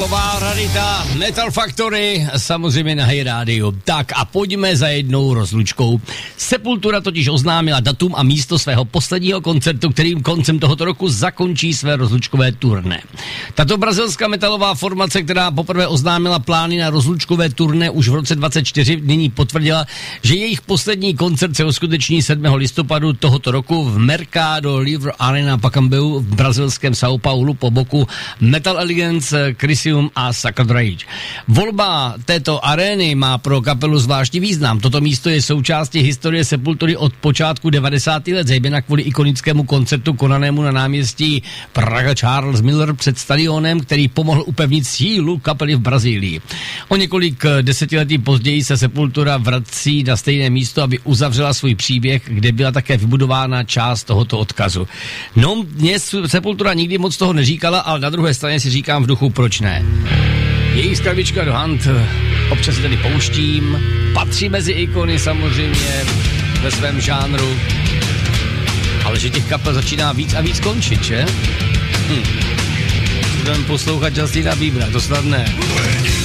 Rarita, Metal Factory, samozřejmě na Hey Radio. Tak a pojďme za jednou rozlučkou. Sepultura totiž oznámila datum a místo svého posledního koncertu, kterým koncem tohoto roku zakončí své rozlučkové turné. Tato brazilská metalová formace, která poprvé oznámila plány na rozlučkové turné už v roce 2024, nyní potvrdila, že jejich poslední koncert se uskuteční 7. listopadu tohoto roku v Mercado Livre Arena Pacaembu v brazilském São Paulo po boku Metal Elegance, Crisium a Sacred Rage. Volba této arény má pro kapelu zvláštní význam. Toto místo je součástí historie Sepultury od počátku 90. let, zejména kvůli ikonickému koncertu konanému na náměstí Praga Charles Miller před stadionem, který pomohl upevnit sílu kapely v Brazílii. O několik desetiletí později se Sepultura vrací na stejné místo, aby uzavřela svůj příběh, kde byla také vybudována část tohoto odkazu. No, mě Sepultura nikdy moc toho neříkala, ale na druhé straně si říkám v duchu, proč ne. Její skladbička Do Hunt občas si tady pouštím, patří mezi ikony samozřejmě ve svém žánru, ale že těch kapel začíná víc a víc končit, že? Budeme poslouchat Justina Biebera, to snad ne.